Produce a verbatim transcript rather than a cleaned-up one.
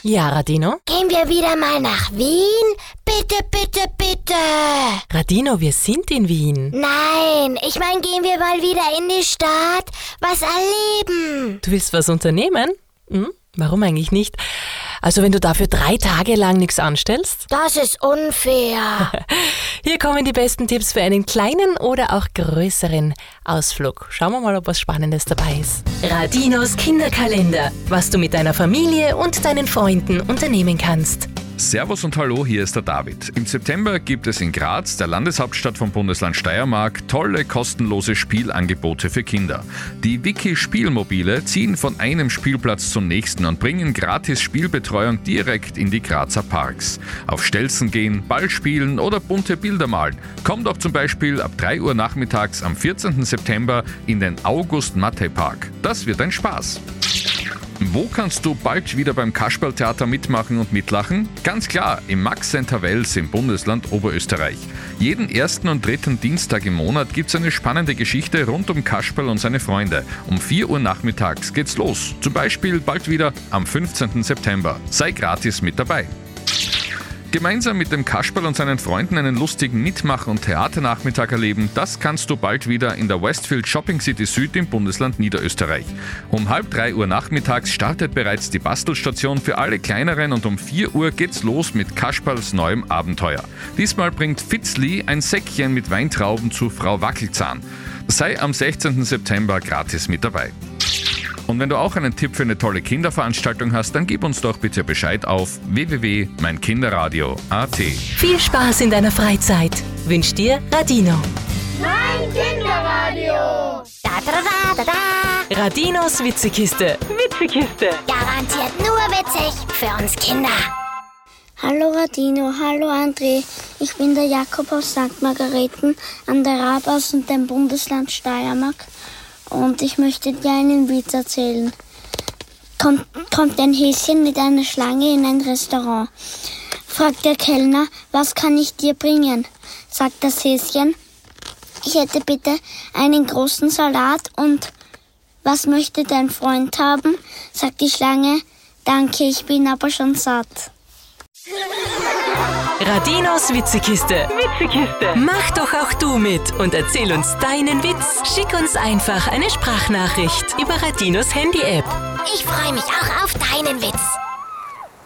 Ja, Radino? Gehen wir wieder mal nach Wien? Bitte, bitte, bitte. Radino, wir sind in Wien. Nein, ich meine, gehen wir mal wieder in die Stadt, was erleben. Du willst was unternehmen? Hm? Warum eigentlich nicht? Also wenn du dafür drei Tage lang nichts anstellst? Das ist unfair. Hier kommen die besten Tipps für einen kleinen oder auch größeren Ausflug. Schauen wir mal, ob was Spannendes dabei ist. Radinos Kinderkalender. Was du mit deiner Familie und deinen Freunden unternehmen kannst. Servus und Hallo, hier ist der David. Im September gibt es in Graz, der Landeshauptstadt vom Bundesland Steiermark, tolle kostenlose Spielangebote für Kinder. Die Wiki-Spielmobile ziehen von einem Spielplatz zum nächsten und bringen gratis Spielbetreuung direkt in die Grazer Parks. Auf Stelzen gehen, Ball spielen oder bunte Bilder malen. Komm doch zum Beispiel ab drei Uhr nachmittags am vierzehnten September in den August-Matte-Park. Das wird ein Spaß. Wo kannst du bald wieder beim Kasperltheater mitmachen und mitlachen? Ganz klar, im Max Center Wels im Bundesland Oberösterreich. Jeden ersten und dritten Dienstag im Monat gibt's eine spannende Geschichte rund um Kasperl und seine Freunde. Um vier Uhr nachmittags geht's los. Zum Beispiel bald wieder am fünfzehnten September. Sei gratis mit dabei. Gemeinsam mit dem Kasperl und seinen Freunden einen lustigen Mitmach- und Theaternachmittag erleben, das kannst du bald wieder in der Westfield Shopping City Süd im Bundesland Niederösterreich. Um halb drei Uhr nachmittags startet bereits die Bastelstation für alle Kleineren und um vier Uhr geht's los mit Kasperls neuem Abenteuer. Diesmal bringt Fitzli ein Säckchen mit Weintrauben zu Frau Wackelzahn. Sei am sechzehnten September gratis mit dabei. Und wenn du auch einen Tipp für eine tolle Kinderveranstaltung hast, dann gib uns doch bitte Bescheid auf w w w punkt mein kinderradio punkt a t. Viel Spaß in deiner Freizeit. Wünscht dir Radino. Mein Kinderradio. Da, da, da, da, da. Radinos Witzekiste. Witzekiste. Garantiert nur witzig für uns Kinder. Hallo Radino, hallo André. Ich bin der Jakob aus Sankt Margareten an der Rab aus dem Bundesland Steiermark. Und ich möchte dir einen Witz erzählen. Kommt, kommt ein Häschen mit einer Schlange in ein Restaurant. Fragt der Kellner, was kann ich dir bringen? Sagt das Häschen, ich hätte bitte einen großen Salat und was möchte dein Freund haben? Sagt die Schlange, danke, ich bin aber schon satt. Radinos Witzekiste. Witzekiste. Mach doch auch du mit und erzähl uns deinen Witz. Schick uns einfach eine Sprachnachricht über Radinos Handy-App. Ich freue mich auch auf deinen Witz.